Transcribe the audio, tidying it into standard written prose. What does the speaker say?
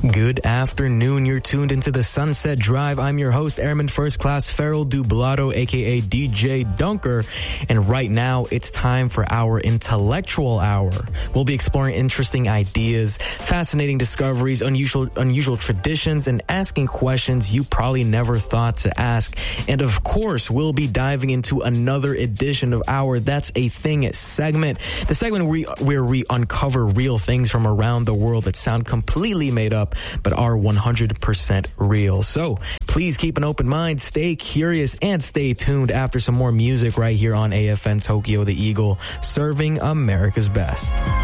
Good afternoon. You're tuned into the Sunset Drive. I'm your host, Airman First Class Farrell Dublado, aka DJ Dunker. And right now, it's time for our intellectual hour. We'll be exploring interesting ideas, fascinating discoveries, unusual traditions, and asking questions you probably never thought to ask. And of course, we'll be diving into another edition of our That's a Thing segment. The segment where we uncover real things from around the world that sound completely made up, but are 100% real. So please keep an open mind, stay curious, and stay tuned after some more music right here on AFN Tokyo, the Eagle, serving America's best.